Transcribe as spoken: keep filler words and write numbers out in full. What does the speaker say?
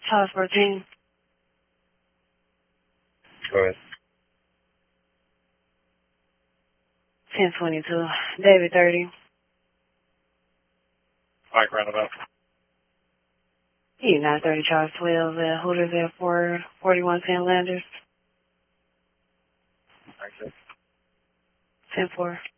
Charles fourteen. Go ahead. ten twenty-two. David thirty. Mike Roundabout. E nine thirty Charles twelve at Hooters Airport, forty-one ten Landers. Thank you. ten four.